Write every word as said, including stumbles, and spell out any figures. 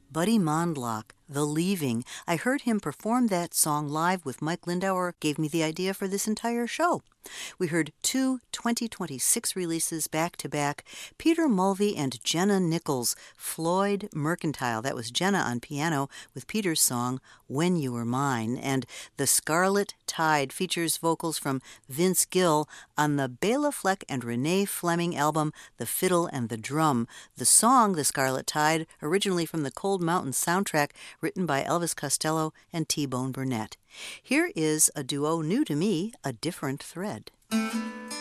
Buddy Mondlock, The Leaving. I heard him perform that song live with Mike Lindauer, gave me the idea for this entire show. We heard two twenty twenty-six releases back to back, Peter Mulvey and Jenna Nichols, Floyd Mercantile. That was Jenna on piano with Peter's song, When You Were Mine. And The Scarlet Tide features vocals from Vince Gill on the Bela Fleck and Renee Fleming album, The Fiddle and the Drum. The song, The Scarlet Tide, originally from the Cold Mountain soundtrack, written by Elvis Costello and T-Bone Burnett. Here is a duo new to me, A Different Thread.